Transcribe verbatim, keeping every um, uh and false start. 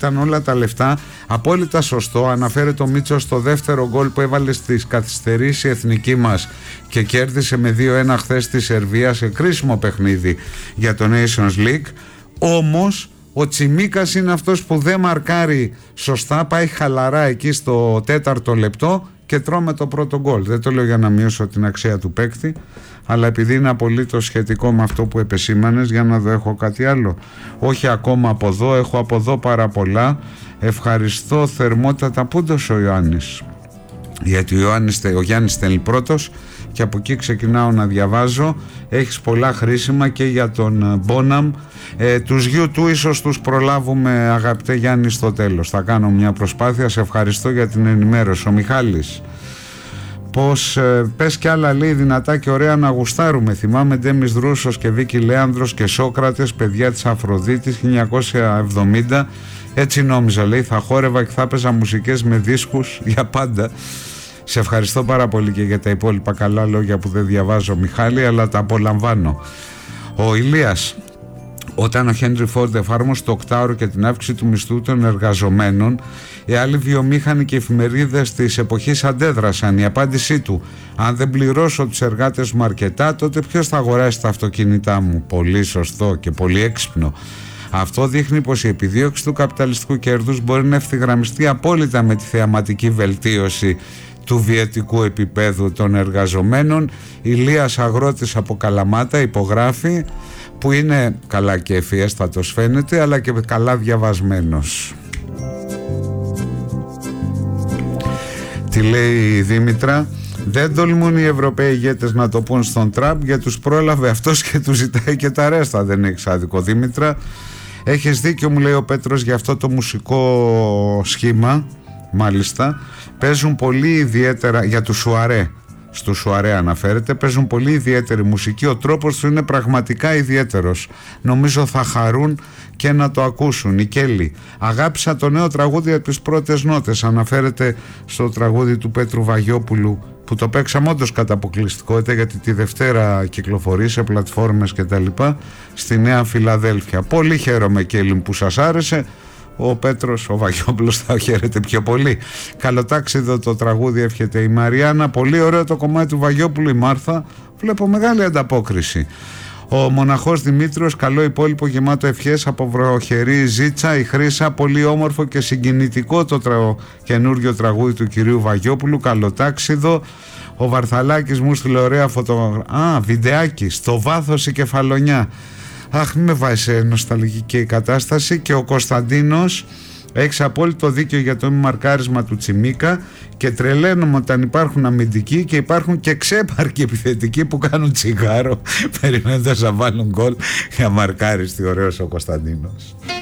ήταν όλα τα λεφτά. Απόλυτα σωστό. Αναφέρεται ο Μίτσος στο δεύτερο γκολ που έβαλε στις καθυστερήσεις η εθνική μας και κέρδισε με δύο ένα χθες τη Σερβία σε κρίσιμο παιχνίδι για το Nations League. Όμως ο Τσιμίκας είναι αυτός που δεν μαρκάρει σωστά, πάει χαλαρά εκεί στο τέταρτο λεπτό και τρώμε το πρώτο γκολ. Δεν το λέω για να μειώσω την αξία του παίκτη, αλλά επειδή είναι απολύτως σχετικό με αυτό που επεσήμανες. Για να δω, έχω κάτι άλλο? Όχι ακόμα από εδώ, έχω από εδώ πάρα πολλά. Ευχαριστώ θερμότατα. Πού είναι ο Ιωάννης? Γιατί ο, Ιωάννης, ο Γιάννης στέλνει πρώτος και από εκεί ξεκινάω να διαβάζω. Έχεις πολλά χρήσιμα και για τον Μπόναμ. ε, Τους γιου του ίσως τους προλάβουμε, αγαπητέ Γιάννη, στο τέλος. Θα κάνω μια προσπάθεια. Σε ευχαριστώ για την ενημέρωση. Ο Μιχάλης: πως ε, πες κι άλλα, λέει, δυνατά και ωραία να γουστάρουμε. Θυμάμαι Ντέμις Δρούσος και Βίκη Λέανδρος και Σόκρατες, παιδιά της Αφροδίτης, χίλια εννιακόσια εβδομήντα. Έτσι νόμιζα, λέει, θα χόρευα και θα έπαιζα μουσικές με δίσκους για πάντα. Σε ευχαριστώ πάρα πολύ και για τα υπόλοιπα καλά λόγια που δεν διαβάζω, Μιχάλη, αλλά τα απολαμβάνω. Ο Ηλίας: όταν ο Χένρι Φόρντ εφάρμοσε το οκτάωρο και την αύξηση του μισθού των εργαζομένων, οι άλλοι βιομήχανοι και εφημερίδες της εποχής αντέδρασαν. Η απάντησή του: αν δεν πληρώσω τους εργάτες μου αρκετά, τότε ποιος θα αγοράσει τα αυτοκίνητά μου? Πολύ σωστό και πολύ έξυπνο. Αυτό δείχνει πως η επιδίωξη του καπιταλιστικού κέρδους μπορεί να ευθυγραμμιστεί απόλυτα με τη θεαματική βελτίωση του βιαιτικού επίπεδου των εργαζομένων. Ηλίας Αγρότης από Καλαμάτα υπογράφει, που είναι καλά και ευφιέστατος φαίνεται, αλλά και καλά διαβασμένος. Τι λέει η Δήμητρα? Δεν τολμούν οι Ευρωπαίοι ηγέτες να το πούν στον Τραμπ, γιατί τους πρόλαβε αυτός και τους ζητάει και τα ρέστα. Δεν έχεις άδικο, Δήμητρα. Έχεις δίκιο, μου λέει ο Πέτρος, για αυτό το μουσικό σχήμα. Μάλιστα, παίζουν πολύ ιδιαίτερα για τους Σουαρέ. Στο Σουαρέ αναφέρεται, παίζουν πολύ ιδιαίτερη μουσική. Ο τρόπος του είναι πραγματικά ιδιαίτερος. Νομίζω θα χαρούν και να το ακούσουν. Η Κέλλη: αγάπησα το νέο τραγούδι από τις πρώτες νότες. Αναφέρεται στο τραγούδι του Πέτρου Βαγιόπουλου, που το παίξαμε όντως κατά αποκλειστικότητα, γιατί τη Δευτέρα κυκλοφορεί σε πλατφόρμες και τα λοιπά, στη Νέα Φιλαδέλφια. Πολύ χαίρομαι, Κέλλη, που σας άρεσε. Ο Πέτρος, ο Βαγιόπουλος, θα χαίρεται πιο πολύ. Καλοτάξιδο το τραγούδι, εύχεται η Μαριάννα. Πολύ ωραίο το κομμάτι του Βαγιόπουλου. Η Μάρθα: βλέπω μεγάλη ανταπόκριση. Ο Μοναχός Δημήτριος: καλό υπόλοιπο γεμάτο ευχές από βροχερή Ζήτσα. Η Χρύσα: πολύ όμορφο και συγκινητικό το τρα... καινούργιο τραγούδι του κυρίου Βαγιόπουλου. Καλοτάξιδο. Ο Βαρθαλάκης μου στείλε ωραία φωτογραφία. Α, βιντεάκι. Στο βάθος η Κεφαλονιά. Αχ, μην με βάζει σε νοσταλγική κατάσταση. Και ο Κωνσταντίνος: έχεις απόλυτο δίκιο για το μη μαρκάρισμα του Τσιμίκα και τρελαίνομαι όταν υπάρχουν αμυντικοί και υπάρχουν και ξέπαρκοι επιθετικοί που κάνουν τσιγάρο περιμένοντας να βάλουν γκολ για μαρκάριστη. Ωραίος ο Κωνσταντίνος.